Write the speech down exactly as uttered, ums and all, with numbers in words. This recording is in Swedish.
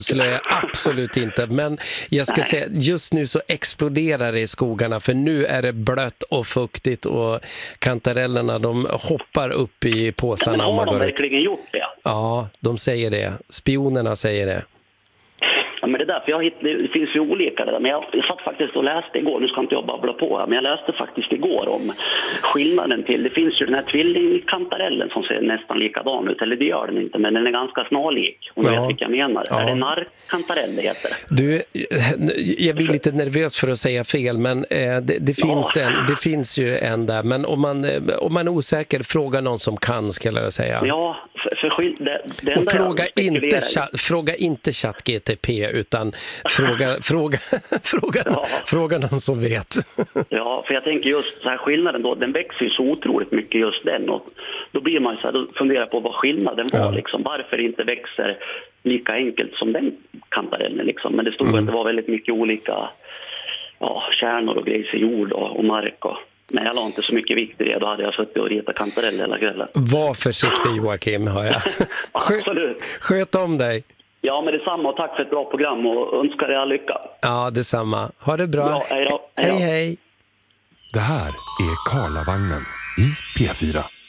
Slöja, absolut inte. Men jag ska Nej. säga, just nu så exploderar det i skogarna, för nu är det blött och fuktigt och kantarellerna, de hoppar upp i påsarna. Men om har man de går ut. verkligen gjort det? Ja, de säger det. Spionerna säger det. Ja, men det där, för jag hitt, det finns ju olika det där, men jag, jag satt faktiskt och läste igår, nu ska inte jag babbla på här, men jag läste faktiskt igår om skillnaden till, det finns ju den här tvillingkantarellen som ser nästan likadan ut, eller det gör den inte, men den är ganska snarlik, om du Ja. vet vilka jag menar. Ja. Är det narrkantarell det heter? Du, jag blir lite nervös för att säga fel, men eh, det, det, finns Ja. en, det finns ju en där, men om man, eh, om man är osäker, fråga någon som kan, skulle jag säga. Ja, för, för skill, det, det Och enda jag fråga inte, spekulerar i- cha- fråga inte ChatGTP, utan fråga, fråga, fråga, Ja. fråga någon som vet. Ja, för jag tänker just så här, skillnaden då, den växer ju så otroligt mycket just den, och då blir man så här, då funderar på vad skillnaden var, Ja. liksom, varför det inte växer lika enkelt som den kantarellen liksom. Men det stod Mm. att det var väldigt mycket olika ja, kärnor och grejer i jord och, och mark och, men jag la inte så mycket vikt i det, då hade jag suttit och ritat kantareller hela kvällen. Var försiktig, Joakim, har jag. Skö- Absolut. Sköt om dig. Ja, men detsamma, och tack för ett bra program och önskar er all lycka. Ja, detsamma. Ha det bra. Ja, hej då. Hej då. Hej, hej. Det här är Karlavagnen i P fyra.